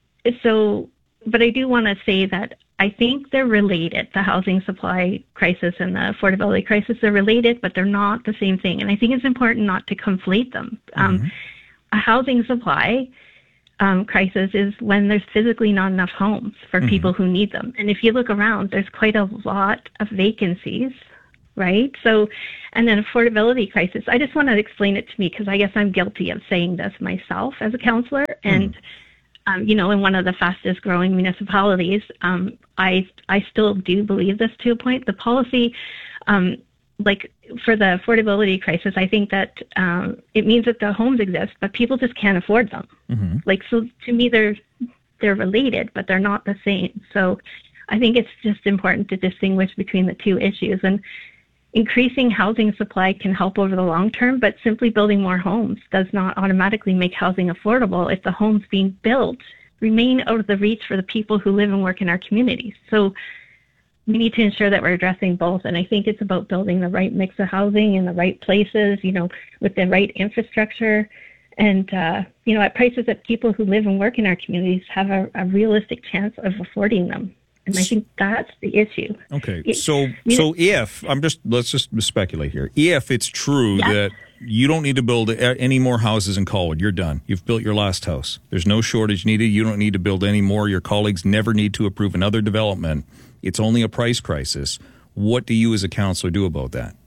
so, but I do want to say that I think they're related. The housing supply crisis and the affordability crisis are related, but they're not the same thing. And I think it's important not to conflate them. Mm-hmm. Um, a housing supply Um, crisis is when there's physically not enough homes for mm-hmm. people who need them. And if you look around, there's quite a lot of vacancies, right? So, and then affordability crisis, I just want to explain it to me because I guess I'm guilty of saying this myself as a counselor. Mm-hmm. And, um, you know, in one of the fastest growing municipalities, um, I, I still do believe this to a point. The policy, um, like for the affordability crisis, I think that um, it means that the homes exist, but people just can't afford them. Mm-hmm. Like, so to me, they're they're related, but they're not the same. So I think it's just important to distinguish between the two issues. And increasing housing supply can help over the long term, but simply building more homes does not automatically make housing affordable if the homes being built remain out of the reach for the people who live and work in our communities. So we need to ensure that we're addressing both. And I think it's about building the right mix of housing in the right places, you know, with the right infrastructure and, uh, you know, at prices that people who live and work in our communities have a, a realistic chance of affording them. And I think that's the issue. Okay. It, so, so if, I'm just, let's just speculate here. If it's true yeah. that you don't need to build any more houses in Colwood, you're done. You've built your last house. There's no shortage needed. You don't need to build any more. Your colleagues never need to approve another development. It's only a price crisis. What do you as a counselor do about that?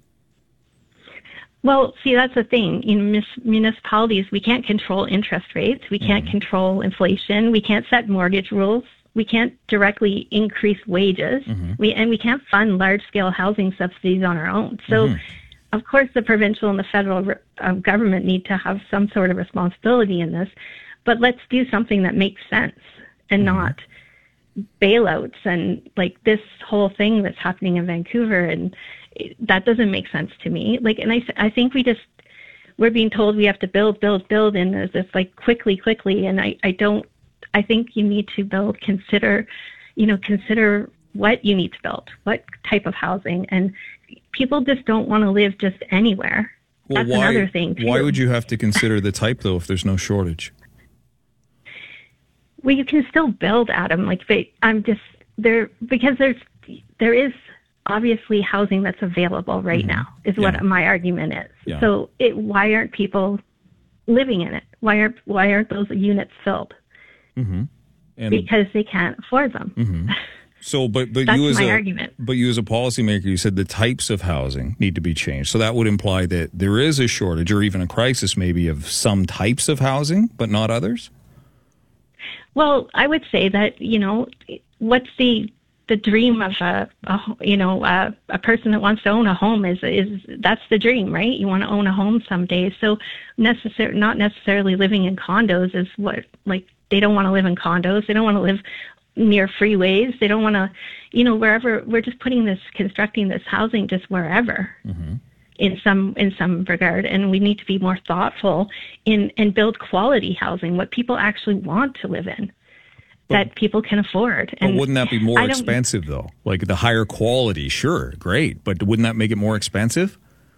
Well, see, that's the thing. In municipalities, we can't control interest rates. We can't mm-hmm. control inflation. We can't set mortgage rules. We can't directly increase wages. Mm-hmm. We and we can't fund large-scale housing subsidies on our own. So, mm-hmm. of course, the provincial and the federal uh, government need to have some sort of responsibility in this. But let's do something that makes sense and mm-hmm. not bailouts and like this whole thing that's happening in Vancouver, and that doesn't make sense to me. Like, and I, I think we just, we're being told we have to build, build, build, and there's this like quickly, quickly, and I, I don't, I think you need to build, consider, you know, consider what you need to build, what type of housing, and people just don't want to live just anywhere. Well, that's why, another thing too. Why would you have to consider the type though if there's no shortage? Well, you can still build, Adam. Like, I'm just there because there's there is obviously housing that's available right mm-hmm. now. Is yeah. what my argument is. Yeah. So, it, why aren't people living in it? Why aren't why aren't those units filled? Mm-hmm. And because they can't afford them. Mm-hmm. So, but but that's you as my a argument. But you as a policymaker, you said the types of housing need to be changed. So that would imply that there is a shortage or even a crisis, maybe, of some types of housing, but not others. Well, I would say that, you know, what's the the dream of a, a you know a, a person that wants to own a home is is that's the dream, right? You want to own a home someday. So necessar- not necessarily living in condos is what, like, they don't want to live in condos. They don't want to live near freeways. They don't want to, you know, wherever. We're just putting this, constructing this housing just wherever. Mm-hmm. in some in some regard, and we need to be more thoughtful in and build quality housing, what people actually want to live in, but, that people can afford. But and wouldn't that be more expensive though? Like the higher quality, sure, great, but wouldn't that make it more expensive?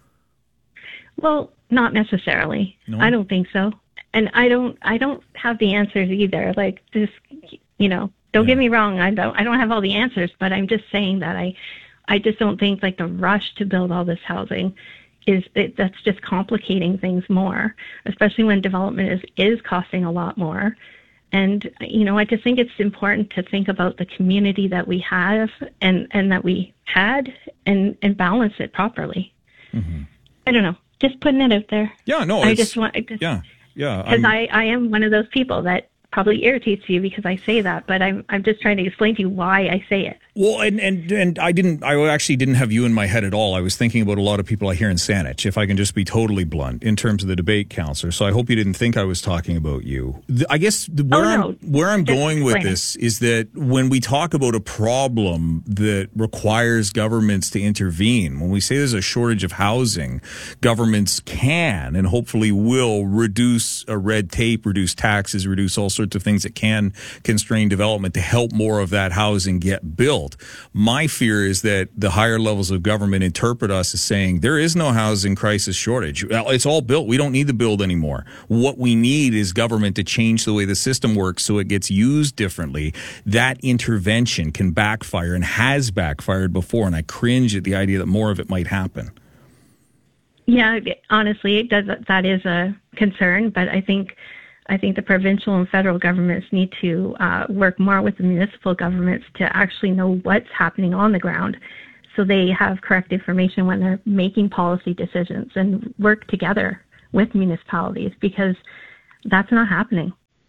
Well, not necessarily. No? I don't think so, and I don't I don't have the answers either. Like, just, you know, don't yeah. get me wrong, I don't I don't have all the answers, but I'm just saying that I. I just don't think like the rush to build all this housing is it, that's just complicating things more, especially when development is, is costing a lot more. And, you know, I just think it's important to think about the community that we have and, and that we had and, and balance it properly. Mm-hmm. I don't know, just putting it out there. Yeah, no, I just want, I just, yeah, yeah. Because I, I am one of those people that probably irritates you because I say that, but I'm I'm just trying to explain to you why I say it. Well, and, and and I didn't, I actually didn't have you in my head at all. I was thinking about a lot of people I hear in Saanich, if I can just be totally blunt, in terms of the debate, Councillor. So I hope you didn't think I was talking about you. The, I guess the, where, oh, no. I'm, where I'm just going with explaining. this is that when we talk about a problem that requires governments to intervene, when we say there's a shortage of housing, governments can and hopefully will reduce uh, red tape, reduce taxes, reduce all sorts of things that can constrain development to help more of that housing get built. My fear is that the higher levels of government interpret us as saying there is no housing crisis shortage. Well, it's all built. We don't need to build anymore. What we need is government to change the way the system works so it gets used differently. That intervention can backfire and has backfired before, and I cringe at the idea that more of it might happen. Yeah, honestly, it does. That is a concern, but I think I think the provincial and federal governments need to uh, work more with the municipal governments to actually know what's happening on the ground, so they have correct information when they're making policy decisions, and work together with municipalities, because that's not happening.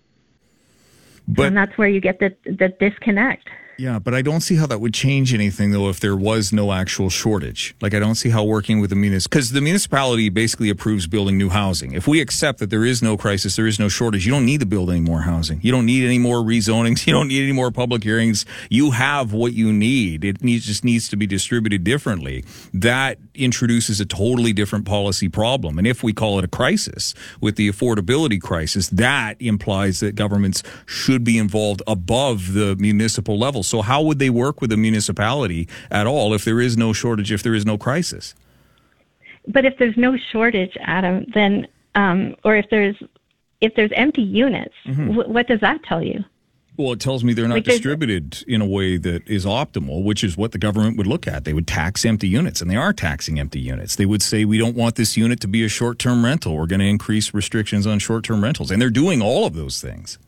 But, and that's where you get the the disconnect. Yeah, but I don't see how that would change anything, though, if there was no actual shortage. Like, I don't see how working with the municipality, because the municipality basically approves building new housing. If we accept that there is no crisis, there is no shortage, you don't need to build any more housing. You don't need any more rezonings. You don't need any more public hearings. You have what you need. It needs, just needs to be distributed differently. That introduces a totally different policy problem. And if we call it a crisis with the affordability crisis, that implies that governments should be involved above the municipal level. So how would they work with a municipality at all if there is no shortage, if there is no crisis? But if there's no shortage, Adam, then um, or if there's if there's empty units, mm-hmm. w- what does that tell you? Well, it tells me they're not like distributed in a way that is optimal, which is what the government would look at. They would tax empty units, and they are taxing empty units. They would say, we don't want this unit to be a short-term rental. We're going to increase restrictions on short-term rentals. And they're doing all of those things.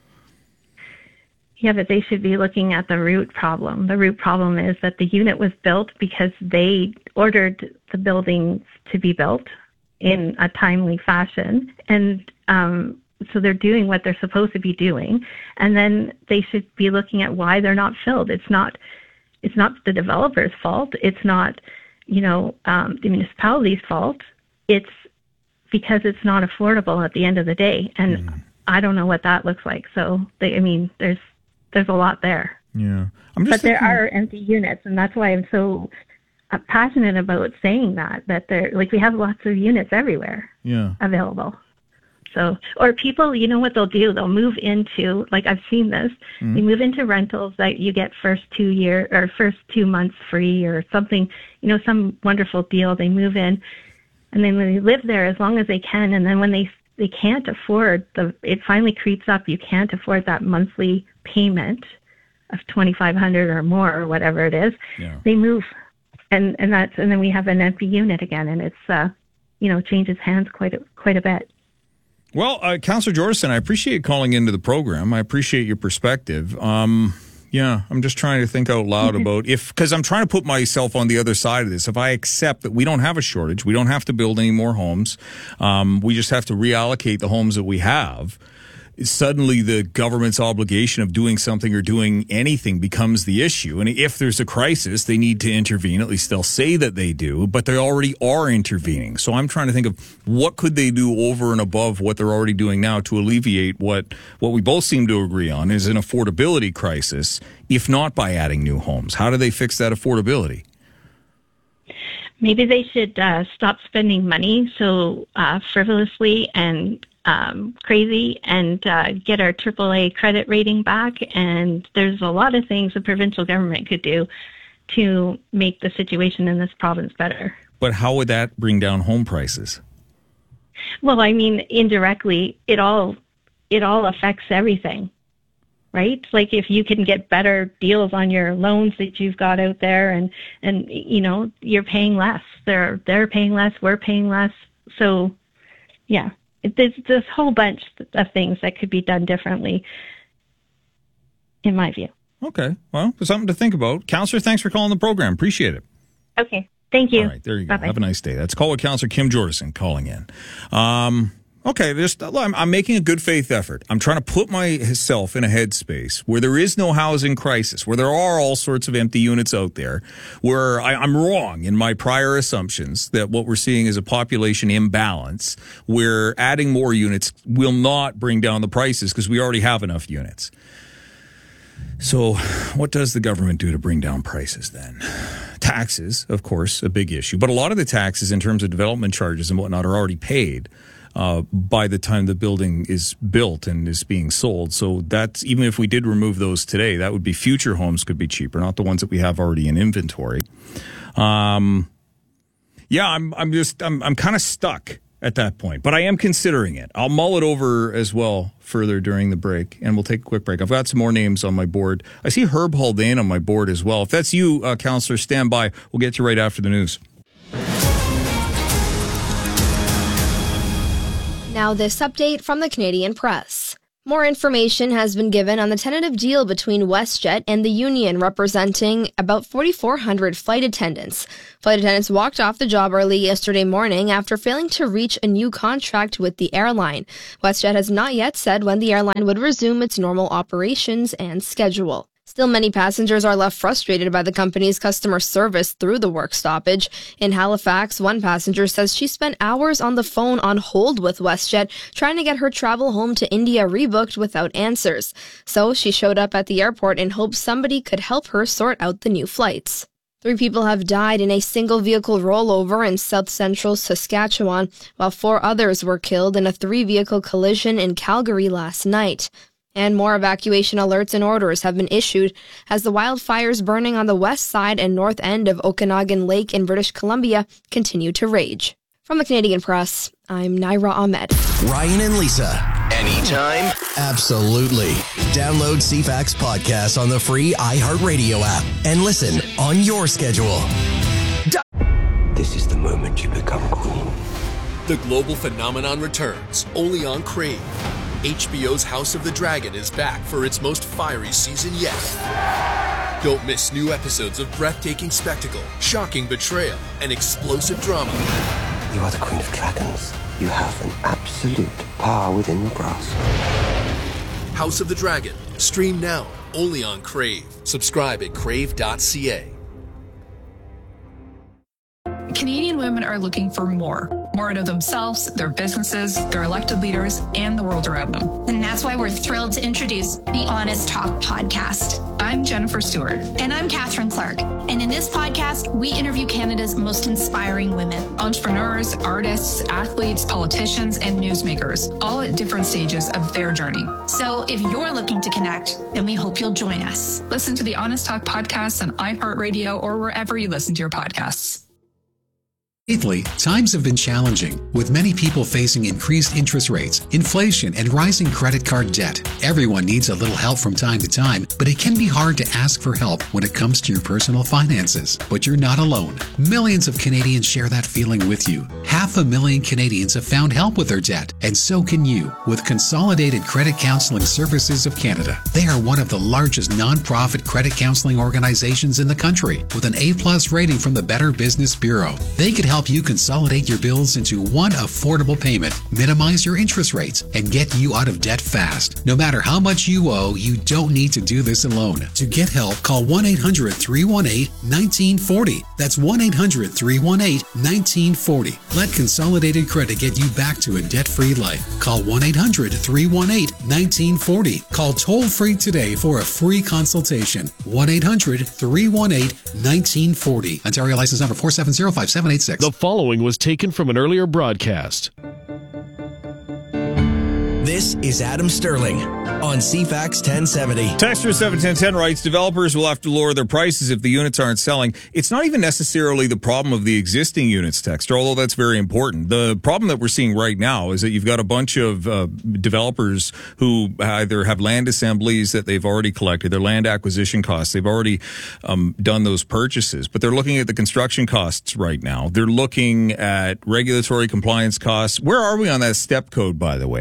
Yeah, but they should be looking at the root problem. The root problem is that the unit was built because they ordered the buildings to be built in a timely fashion. And um, so they're doing what they're supposed to be doing. And then they should be looking at why they're not filled. It's not, it's not the developer's fault. It's not, you know, um, the municipality's fault. It's because it's not affordable at the end of the day. And mm. I don't know what that looks like. So, they, I mean, there's, There's a lot there. Yeah. I'm just but there thinking... are empty units, and that's why I'm so uh, passionate about saying that, that there, like, we have lots of units everywhere yeah. available. So, or people, you know what they'll do? They'll move into, like, I've seen this, mm-hmm. they move into rentals that you get first two year or first two months free or something, you know, some wonderful deal. They move in, and then they live there as long as they can, and then when they they can't afford the, it finally creeps up. You can't afford that monthly payment of twenty-five hundred dollars or more or whatever it is. Yeah. They move, and and that's and then we have an empty unit again, and it's uh, you know, changes hands quite a, quite a bit. Well, uh, Councillor Jordison, I appreciate calling into the program. I appreciate your perspective. Um, yeah, I'm just trying to think out loud about if, because I'm trying to put myself on the other side of this. If I accept that we don't have a shortage, we don't have to build any more homes, um, we just have to reallocate the homes that we have, suddenly the government's obligation of doing something or doing anything becomes the issue. And if there's a crisis, they need to intervene. At least they'll say that they do, but they already are intervening. So I'm trying to think of what could they do over and above what they're already doing now to alleviate what, what we both seem to agree on is an affordability crisis, if not by adding new homes. How do they fix that affordability? Maybe they should uh, stop spending money so uh, frivolously and Um, crazy and uh, get our triple A credit rating back. And there's a lot of things the provincial government could do to make the situation in this province better. But how would that bring down home prices? Well, I mean, indirectly, it all it all affects everything, right? Like if you can get better deals on your loans that you've got out there, and and you know you're paying less. They're they're paying less. We're paying less. So, yeah. There's this whole bunch of things that could be done differently, in my view. Okay. Well, there's something to think about. Councillor, thanks for calling the program. Appreciate it. Okay. Thank you. All right. There you go. Bye-bye. Have a nice day. That's Caller Councillor Kim Jordison calling in. Um, Okay, just I'm, I'm making a good faith effort. I'm trying to put myself in a headspace where there is no housing crisis, where there are all sorts of empty units out there, where I, I'm wrong in my prior assumptions that what we're seeing is a population imbalance, where adding more units will not bring down the prices because we already have enough units. So what does the government do to bring down prices then? Taxes, of course, a big issue. But a lot of the taxes in terms of development charges and whatnot are already paid uh, by the time the building is built and is being sold. So that's, even if we did remove those today, that would be future homes could be cheaper, not the ones that we have already in inventory. Um, yeah, I'm, I'm just, I'm, I'm kind of stuck at that point, but I am considering it. I'll mull it over as well further during the break, and we'll take a quick break. I've got some more names on my board. I see Herb Haldane on my board as well. If that's you, uh, Councillor, stand by. We'll get you right after the news. Now this update from the Canadian Press. More information has been given on the tentative deal between WestJet and the union representing about forty-four hundred flight attendants. Flight attendants walked off the job early yesterday morning after failing to reach a new contract with the airline. WestJet has not yet said when the airline would resume its normal operations and schedule. Still, many passengers are left frustrated by the company's customer service through the work stoppage. In Halifax, one passenger says she spent hours on the phone on hold with WestJet trying to get her travel home to India rebooked without answers. So she showed up at the airport in hopes somebody could help her sort out the new flights. Three people have died in a single-vehicle rollover in south-central Saskatchewan, while four others were killed in a three-vehicle collision in Calgary last night. And more evacuation alerts and orders have been issued as the wildfires burning on the west side and north end of Okanagan Lake in British Columbia continue to rage. From the Canadian Press, I'm Naira Ahmed. Ryan and Lisa. Anytime? Absolutely. Download C FAX podcast on the free iHeartRadio app and listen on your schedule. This is the moment you become queen. The global phenomenon returns only on Crave. H B O's House of the Dragon is back for its most fiery season yet. Don't miss new episodes of breathtaking spectacle, shocking betrayal, and explosive drama. You are the Queen of Dragons. You have an absolute power within your grasp. House of the Dragon. Stream now, only on Crave. Subscribe at crave dot c a. Canadian women are looking for more. More out of themselves, their businesses, their elected leaders, and the world around them. And that's why we're thrilled to introduce the Honest Talk podcast. I'm Jennifer Stewart. And I'm Catherine Clark. And in this podcast, we interview Canada's most inspiring women. Entrepreneurs, artists, athletes, politicians, and newsmakers, all at different stages of their journey. So if you're looking to connect, then we hope you'll join us. Listen to the Honest Talk podcast on iHeartRadio or wherever you listen to your podcasts. Lately, times have been challenging, with many people facing increased interest rates, inflation, and rising credit card debt. Everyone needs a little help from time to time, but it can be hard to ask for help when it comes to your personal finances. But you're not alone. Millions of Canadians share that feeling with you. Half a million Canadians have found help with their debt, and so can you with Consolidated Credit Counseling Services of Canada. They are one of the largest non-profit credit counseling organizations in the country, with an A-plus rating from the Better Business Bureau. They could help you consolidate your bills into one affordable payment, minimize your interest rates, and get you out of debt fast. No matter how much you owe, you don't need to do this alone. To get help, call one eight hundred, three one eight, one nine four zero. That's one eight hundred, three one eight, one nine four zero. Let Consolidated Credit get you back to a debt-free life. Call one eight hundred, three one eight, one nine four zero. Call toll-free today for a free consultation. one eight hundred, three one eight, one nine four zero. Ontario license number four seven zero, five seven eight six. The following was taken from an earlier broadcast. This is Adam Sterling on C FAX ten seventy. Texter seven ten ten writes, developers will have to lower their prices if the units aren't selling. It's not even necessarily the problem of the existing units, Texter, although that's very important. The problem that we're seeing right now is that you've got a bunch of uh, developers who either have land assemblies that they've already collected, their land acquisition costs, they've already um, done those purchases, but they're looking at the construction costs right now. They're looking at regulatory compliance costs. Where are we on that step code, by the way? I know that the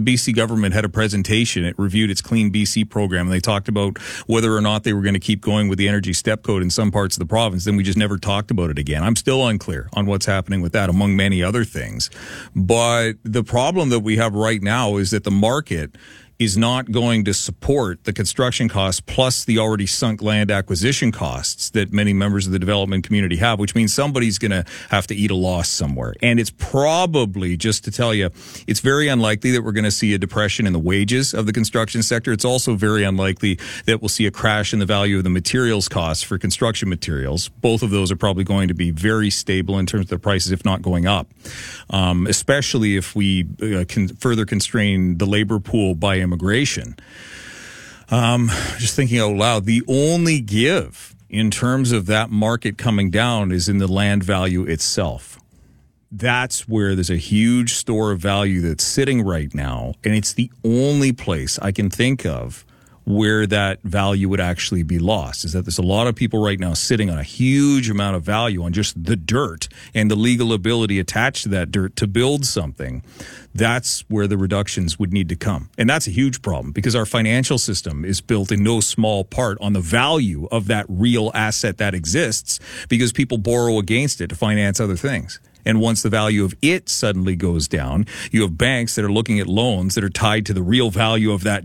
B C government had a presentation. It reviewed its Clean B C program, and they talked about whether or not they were going to keep going with the energy step code in some parts of the province. Then we just never talked about it again. I'm still unclear on what's happening with that, among many other things. But the problem that we have right now is that the market is not going to support the construction costs plus the already sunk land acquisition costs that many members of the development community have, which means somebody's going to have to eat a loss somewhere. And it's probably, just to tell you, it's very unlikely that we're going to see a depression in the wages of the construction sector. It's also very unlikely that we'll see a crash in the value of the materials costs for construction materials. Both of those are probably going to be very stable in terms of the prices, if not going up, um, especially if we uh, can further constrain the labor pool by immigration. Um, just thinking out loud, the only give in terms of that market coming down is in the land value itself. That's where there's a huge store of value that's sitting right now, and it's the only place I can think of where that value would actually be lost, is that there's a lot of people right now sitting on a huge amount of value on just the dirt and the legal ability attached to that dirt to build something. That's where the reductions would need to come. And that's a huge problem because our financial system is built in no small part on the value of that real asset that exists because people borrow against it to finance other things. And once the value of it suddenly goes down, you have banks that are looking at loans that are tied to the real value of that